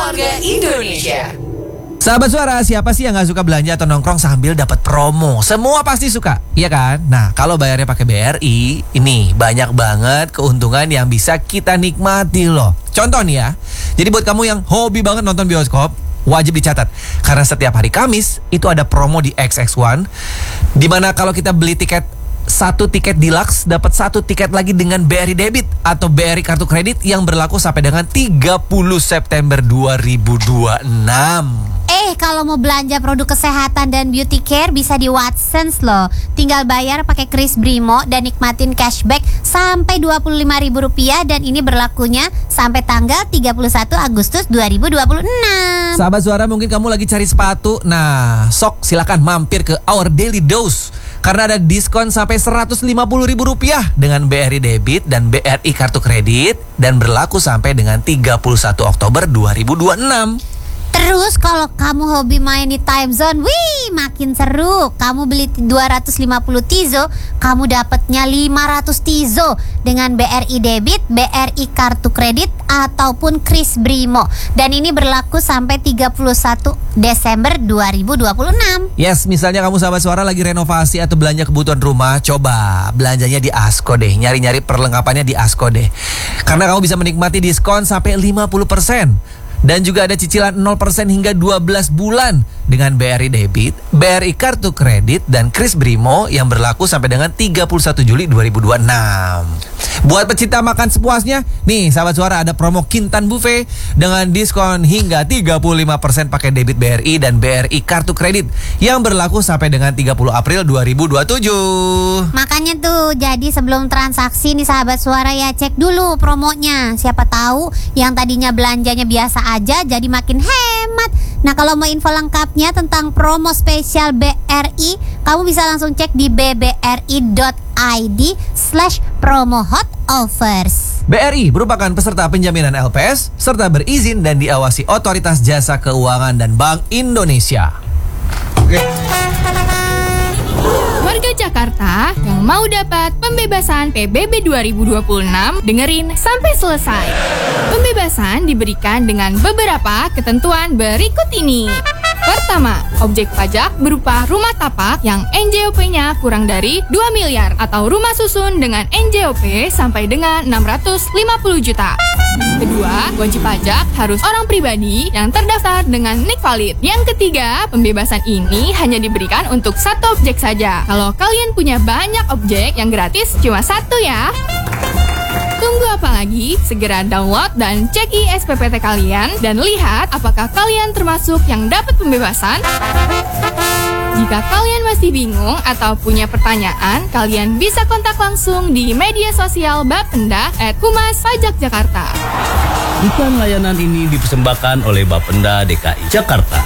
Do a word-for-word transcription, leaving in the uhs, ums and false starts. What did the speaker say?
Keluarga Indonesia. Sahabat Suara, siapa sih yang gak suka belanja atau nongkrong sambil dapat promo? Semua pasti suka, iya kan? Nah, kalau bayarnya pakai B R I, ini banyak banget keuntungan yang bisa kita nikmati loh. Contoh nih ya, jadi buat kamu yang hobi banget nonton bioskop, wajib dicatat. Karena setiap hari Kamis, itu ada promo di X X one, dimana kalau kita beli tiket satu tiket deluxe dapat satu tiket lagi dengan B R I debit atau B R I kartu kredit yang berlaku sampai dengan tiga puluh September dua ribu dua puluh enam. Eh, kalau mau belanja produk kesehatan dan beauty care bisa di Watsons loh. Tinggal bayar pakai Kris Brimo dan nikmatin cashback sampai dua puluh lima ribu rupiah dan ini berlakunya sampai tanggal tiga puluh satu Agustus dua ribu dua puluh enam. Sahabat Suara, mungkin kamu lagi cari sepatu. Nah, sok silakan mampir ke Our Daily Dose karena ada diskon sampai seratus lima puluh ribu rupiah dengan B R I debit dan B R I kartu kredit dan berlaku sampai dengan tiga puluh satu Oktober dua ribu dua puluh enam. Terus kalau kamu hobi main di time zone, wih makin seru. Kamu beli dua ratus lima puluh Tizo, kamu dapatnya lima ratus Tizo dengan B R I debit, B R I kartu kredit ataupun Kris Brimo. Dan ini berlaku sampai tiga puluh satu Desember dua ribu dua puluh enam. Yes, misalnya kamu sahabat Suara lagi renovasi atau belanja kebutuhan rumah, coba belanjanya di Asko deh. Nyari-nyari perlengkapannya di Asko deh. Karena kamu bisa menikmati diskon sampai lima puluh persen. Dan juga ada cicilan nol persen hingga dua belas bulan dengan B R I debit, B R I kartu kredit, dan Kris Brimo yang berlaku sampai dengan tiga puluh satu Juli dua ribu dua puluh enam. Buat pecinta makan sepuasnya, nih sahabat Suara ada promo Kintan Buffet dengan diskon hingga tiga puluh lima persen pakai debit B R I dan B R I kartu kredit yang berlaku sampai dengan tiga puluh April dua ribu dua puluh tujuh. Makanya tuh, jadi sebelum transaksi nih sahabat Suara ya, cek dulu promonya. Siapa tahu yang tadinya belanjanya biasa aja jadi makin hemat. Nah, kalau mau info lengkapnya tentang promo spesial B R I, kamu bisa langsung cek di b b r i dot i d slash promo hot offers. B R I merupakan peserta penjaminan L P S serta berizin dan diawasi Otoritas Jasa Keuangan dan Bank Indonesia. Oke. Warga Jakarta yang mau dapat pembebasan P B B dua ribu dua puluh enam, dengerin sampai selesai. Pembebasan diberikan dengan beberapa ketentuan berikut ini. Pertama, objek pajak berupa rumah tapak yang N J O P-nya kurang dari dua miliar atau rumah susun dengan N J O P sampai dengan enam ratus lima puluh juta. Kedua, wajib pajak harus orang pribadi yang terdaftar dengan nik valid. Yang ketiga, pembebasan ini hanya diberikan untuk satu objek saja. Kalau kalian punya banyak objek, yang gratis cuma satu ya. Tunggu apa lagi? Segera download dan cek I S P P T kalian dan lihat apakah kalian termasuk yang dapat pembebasan. Jika kalian masih bingung atau punya pertanyaan, kalian bisa kontak langsung di media sosial Bapenda at Humas Pajak Jakarta. Iklan layanan ini dipersembahkan oleh Bapenda D K I Jakarta.